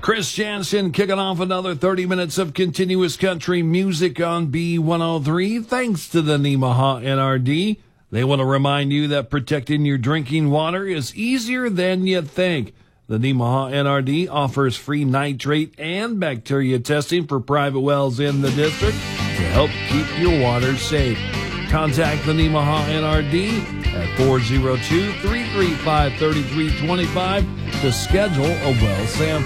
Chris Jansen kicking off another 30 minutes of continuous country music on B103. Thanks to the Nemaha NRD. They want to remind you that protecting your drinking water is easier than you think. The Nemaha NRD offers free nitrate and bacteria testing for private wells in the district to help keep your water safe. Contact the Nemaha NRD at 402-335-3325 to schedule a well sample.